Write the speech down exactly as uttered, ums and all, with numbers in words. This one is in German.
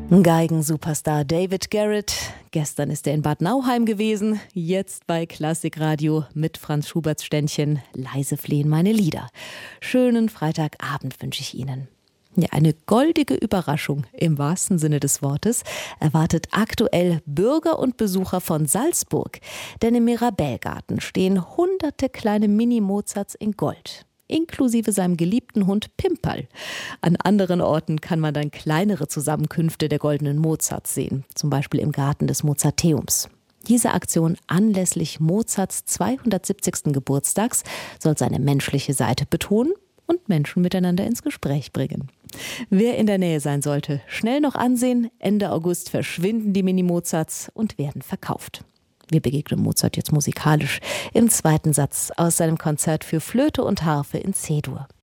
Geigensuperstar David Garrett. Gestern ist er in Bad Nauheim gewesen, jetzt bei Klassikradio mit Franz Schuberts Ständchen Leise flehen meine Lieder. Schönen Freitagabend wünsche ich Ihnen. Ja, eine goldige Überraschung im wahrsten Sinne des Wortes erwartet aktuell Bürger und Besucher von Salzburg. Denn im Mirabellgarten stehen hunderte kleine Mini-Mozarts in Gold. Inklusive seinem geliebten Hund Pimperl. An anderen Orten kann man dann kleinere Zusammenkünfte der goldenen Mozarts sehen, zum Beispiel im Garten des Mozarteums. Diese Aktion anlässlich Mozarts zweihundertsiebzigsten Geburtstags soll seine menschliche Seite betonen und Menschen miteinander ins Gespräch bringen. Wer in der Nähe sein sollte, schnell noch ansehen. Ende August verschwinden die Mini-Mozarts und werden verkauft. Wir begegnen Mozart jetzt musikalisch im zweiten Satz aus seinem Konzert für Flöte und Harfe in C-Dur.